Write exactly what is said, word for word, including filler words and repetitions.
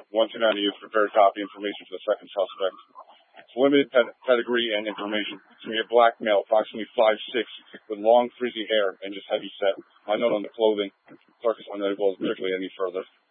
one ten ninety is prepared copy information for the second suspect. It's limited ped- pedigree and information. It's going to be a black male, approximately five six, with long, frizzy hair and just heavy set. My note on the clothing. Clerk is unable to particularly any further.